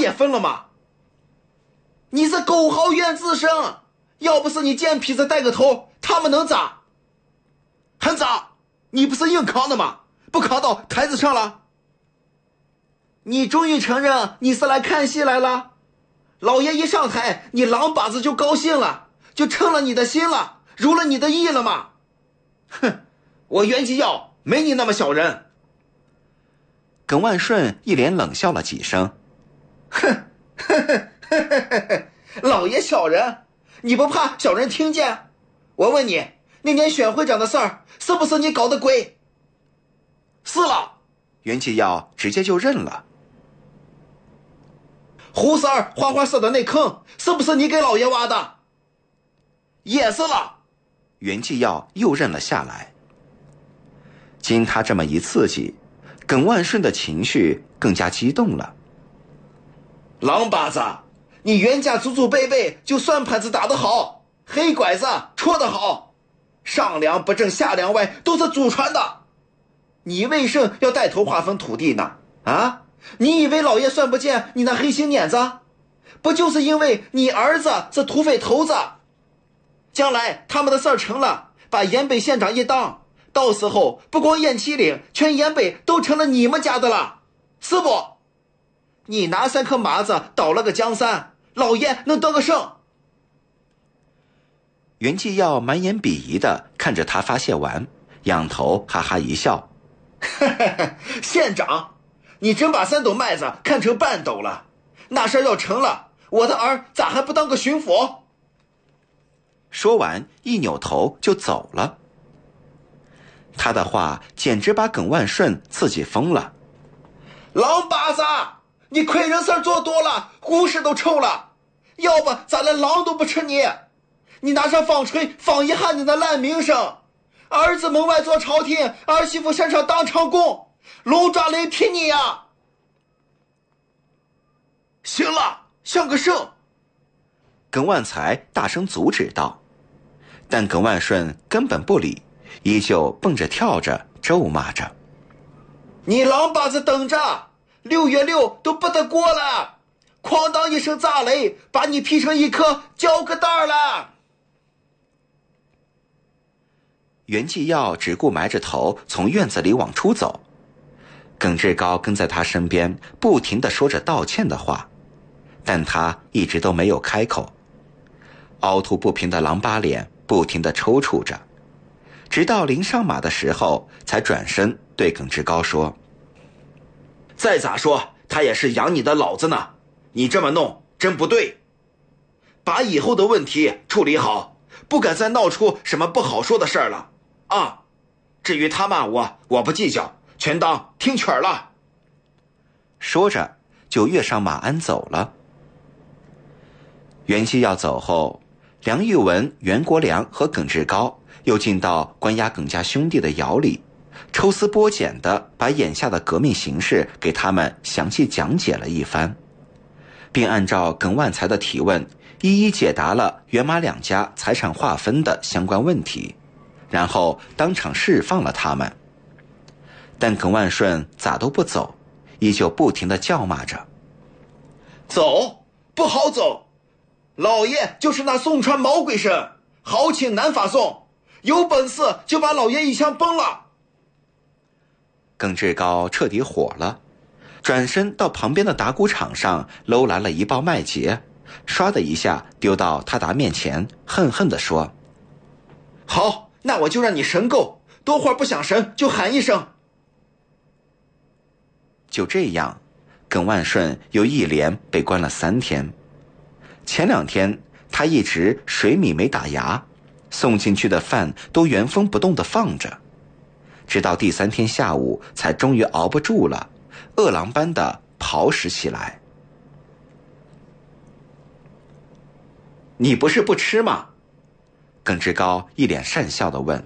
也分了吗？你是狗嚎怨自生，要不是你贱痞子带个头，他们能咋？还咋？你不是硬扛的吗？不扛到台子上了？你终于承认你是来看戏来了？老爷一上台，你狼把子就高兴了，就称了你的心了，如了你的意了吗？哼，我袁吉耀没你那么小人。 耿万顺一连冷笑了几声， 哼，老爷小人，你不怕小人听见？我问你，那年选会长的事儿是不是你搞的鬼？是了。 袁继耀直接就认了。 胡三儿花花社的那坑是不是你给老爷挖的？也是了。 袁继耀又认了下来。经他这么一刺激，耿万顺的情绪更加激动了。 狼把子，你袁家祖祖辈辈就算盘子打得好，黑拐子戳得好，上梁不正下梁歪，都是祖传的。你为甚要带头划分土地呢？啊，你以为老爷算不见你那黑心捻子？不就是因为你儿子是土匪头子？将来他们的事儿成了，把延北县长一当，到时候不光雁麒岭，全延北都成了你们家的了，是不？你拿3颗麻子倒了个江山，老爷能得个胜？ 袁继耀满眼鄙夷地看着他发泄完，仰头哈哈一笑。 县长，你真把3斗麦子看成半斗了。那事儿要成了，我的儿咋还不当个巡抚？ 说完一扭头就走了。他的话简直把耿万顺刺激疯了。 狼把子，你亏人事儿做多了，胡屎都臭了，要不咋连狼都不吃你？你拿上纺锤纺一汉子的烂名声，儿子门外做朝廷，儿媳妇身上当长工，龙抓雷劈你呀！行了，像个圣。 耿万才大声阻止道，但耿万顺根本不理，依旧蹦着跳着咒骂着： 你狼把子等着，6月6都不得过了，哐当一声炸雷，把你劈成一颗焦疙瘩了。 袁继耀只顾埋着头从院子里往出走，耿志高跟在他身边不停地说着道歉的话，但他一直都没有开口。凹凸不平的狼疤脸不停地抽搐着，直到临上马的时候才转身对耿志高说： 再咋说他也是养你的老子呢，你这么弄真不对，把以后的问题处理好，不敢再闹出什么不好说的事儿了啊！至于他骂我，我不计较，全当听曲儿了。 说着就跃上马鞍走了。袁继耀走后，梁玉文、袁国良和耿志高又进到关押耿家兄弟的窑里，抽丝剥茧地把眼下的革命形势给他们详细讲解了一番，并按照耿万才的提问一一解答了袁马两家财产划分的相关问题，然后当场释放了他们。但耿万顺咋都不走，依旧不停地叫骂着： 走不好走，老爷就是那宋川毛鬼神，好请难发送，有本事就把老爷一枪崩了。 耿志高彻底火了，转身到旁边的打谷场上搂来了一包麦秸，唰的一下丢到他达面前，恨恨地说： 好，那我就让你神够，多会儿不想神就喊一声。 就这样，耿万顺又一连被关了3天。前2天他一直水米没打牙，送进去的饭都原封不动地放着，直到第3天下午才终于熬不住了，饿狼般的刨食起来。 你不是不吃吗？ 耿志高一脸讪笑地问。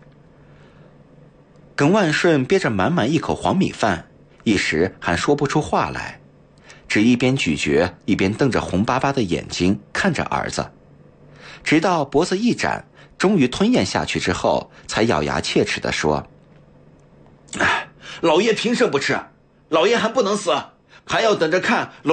耿万顺憋着满满一口黄米饭，一时还说不出话来，只一边咀嚼一边瞪着红巴巴的眼睛看着儿子，直到脖子一展，终于吞咽下去之后，才咬牙切齿地说： 老爷凭什么不吃？老爷还不能死，还要等着看